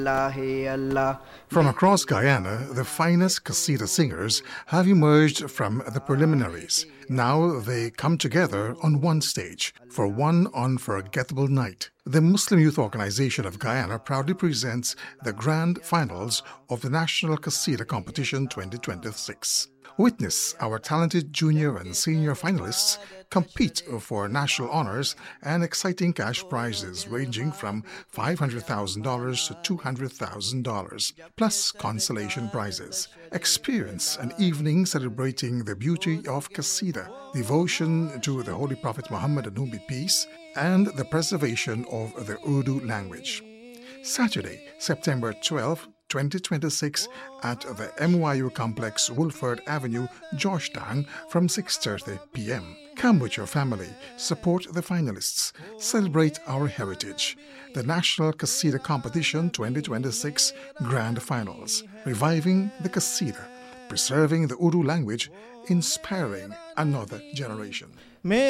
From across Guyana, the finest Qasida singers have emerged from the preliminaries. Now they come together on one stage for one unforgettable night. The Muslim Youth Organization of Guyana proudly presents the grand finals of the National Qasida Competition 2026. Witness our talented junior and senior finalists compete for national honors and exciting cash prizes ranging from $500,000 to $200,000, plus consolation prizes. Experience an evening celebrating the beauty of Qasida, devotion to the Holy Prophet Muhammad and whom be peace, and the preservation of the Urdu language. Saturday, September 12, 2026 at the MYU Complex, Woolford Avenue, Georgetown from 6:30 p.m. Come with your family, support the finalists, celebrate our heritage. The National Qasida Competition 2026 Grand Finals, reviving the Qasida, preserving the Urdu language, inspiring another generation.